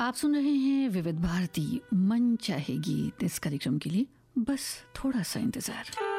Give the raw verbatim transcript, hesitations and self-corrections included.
आप सुन रहे हैं विविध भारती मन चाहे गीत। इस कार्यक्रम के लिए बस थोड़ा सा इंतजार।